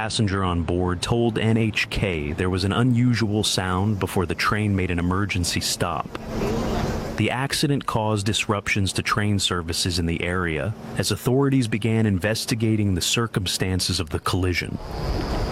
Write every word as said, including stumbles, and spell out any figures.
passenger on board told N H K there was an unusual sound before the train made an emergency stop. The accident caused disruptions to train services in the area as authorities began investigating the circumstances of the collision.